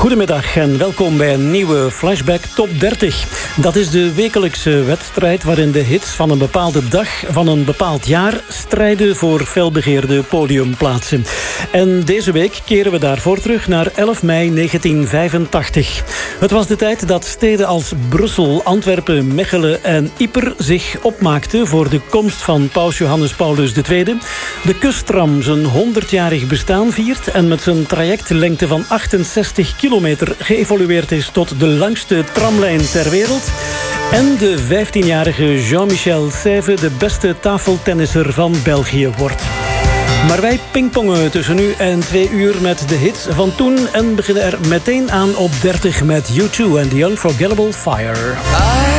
Goedemiddag en welkom bij een nieuwe Flashback Top 30. Dat is de wekelijkse wedstrijd waarin de hits van een bepaalde dag van een bepaald jaar strijden voor felbegeerde podiumplaatsen. En deze week keren we daarvoor terug naar 11 mei 1985. Het was de tijd dat steden als Brussel, Antwerpen, Mechelen en Ieper zich opmaakten voor de komst van paus Johannes Paulus II. De kusttram zijn 100-jarig bestaan viert en met zijn trajectlengte van 68 kilometer geëvolueerd is tot de langste tramlijn ter wereld. En de 15-jarige Jean-Michel Sève de beste tafeltennisser van België wordt. Maar wij pingpongen tussen nu en 2 uur met de hits van toen en beginnen er meteen aan op 30 met U2 en The Unforgettable Fire.